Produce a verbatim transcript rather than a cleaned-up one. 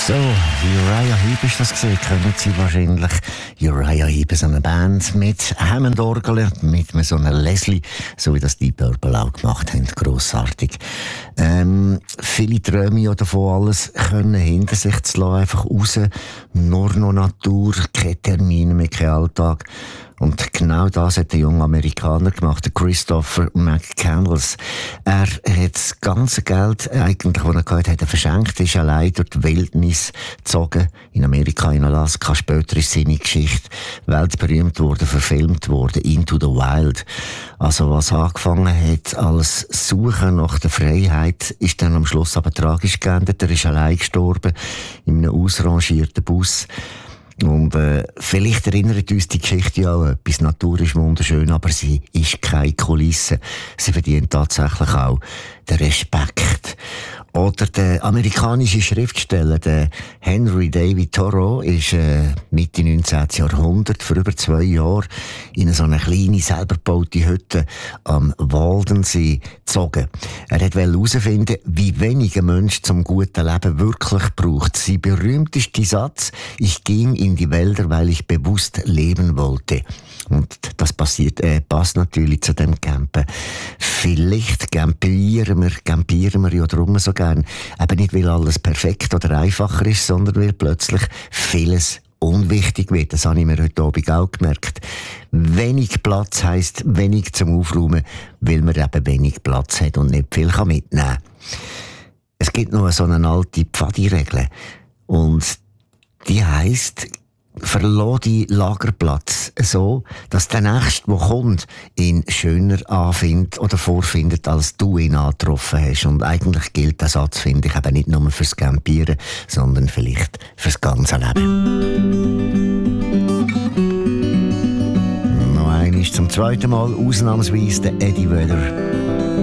So, Uriah Heep ist das gesehen, kennen Sie wahrscheinlich. Uriah Heep ist eine Band mit Hammond-Orgel, mit so einer Leslie, so wie das Deep Purple auch gemacht haben. Grossartig. Ähm, viele träumen ja davon, alles können hinter sich zu lassen, einfach raus. Nur noch Natur, keine Termine mehr, kein Alltag. Und genau das hat der junge Amerikaner gemacht, der Christopher McCandless. Er hat das ganze Geld, eigentlich, das er gehabt hat, verschenkt, ist allein durch die Wildnis gezogen. In Amerika, in Alaska. Später ist seine Geschichte weltberühmt worden, verfilmt worden. Into the Wild. Also, was angefangen hat als Suchen nach der Freiheit, ist dann am Schluss aber tragisch geendet. Er ist allein gestorben, in einem ausrangierten Bus. Und äh, vielleicht erinnert uns die Geschichte ja auch etwas. Die Natur ist wunderschön, aber sie ist keine Kulisse. Sie verdient tatsächlich auch den Respekt. Oder der amerikanische Schriftsteller, der Henry David Thoreau, ist äh, Mitte neunzehnten Jahrhundert, vor über zwei Jahren, in so eine kleine, selber gebaute Hütte am Waldensee gezogen. Er wollte herausfinden, wie wenig ein Mensch zum guten Leben wirklich braucht. Sein berühmtester Satz: Ich ging in die Wälder, weil ich bewusst leben wollte. Und das passiert, äh, passt natürlich zu dem Campen. Vielleicht campieren wir, campieren wir ja darum so gern. Eben nicht, weil alles perfekt oder einfacher ist, sondern weil plötzlich vieles unwichtig wird. Das habe ich mir heute Abend auch gemerkt. Wenig Platz heisst wenig zum Aufräumen, weil man eben wenig Platz hat und nicht viel mitnehmen kann. Es gibt noch so eine alte Pfadi-Regel. Und die heisst, verlass die Lagerplatz so, dass der Nächste, der kommt, ihn schöner anfindet oder vorfindet, als du ihn angetroffen hast. Und eigentlich gilt der Satz, finde ich, eben nicht nur fürs Campieren, sondern vielleicht fürs ganze Leben. Noch einmal zum zweiten Mal, ausnahmsweise der Eddie Vedder.